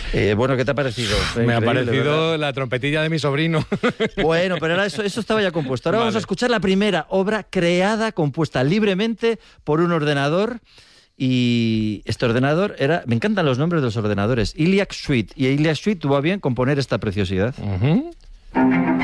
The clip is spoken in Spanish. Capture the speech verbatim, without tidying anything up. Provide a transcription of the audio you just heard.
Eh, bueno, ¿qué te ha parecido? Me ha Increíble, parecido ¿verdad? la trompetilla de mi sobrino. Bueno, pero ahora eso, eso estaba ya compuesto. Ahora Vale. vamos a escuchar la primera obra creada, compuesta libremente por un ordenador. Y este ordenador era... Me encantan los nombres de los ordenadores. Iliac Suite. Y Iliac Suite tuvo a bien componer esta preciosidad. Uh-huh.